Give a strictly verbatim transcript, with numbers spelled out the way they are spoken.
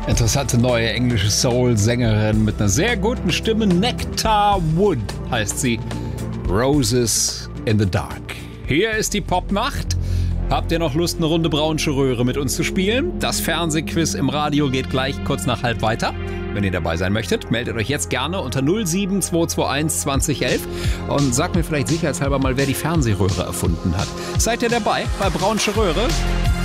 Interessante neue englische Soul-Sängerin mit einer sehr guten Stimme. Nectar Wood heißt sie. Roses in the Dark. Hier ist die Popnacht. Habt ihr noch Lust, eine Runde Braunsche Röhre mit uns zu spielen? Das Fernsehquiz im Radio geht gleich kurz nach halb weiter. Wenn ihr dabei sein möchtet, meldet euch jetzt gerne unter null sieben zwei zwei eins zwanzig elf und sagt mir vielleicht sicherheitshalber mal, wer die Fernsehröhre erfunden hat. Seid ihr dabei bei Braunsche Röhre?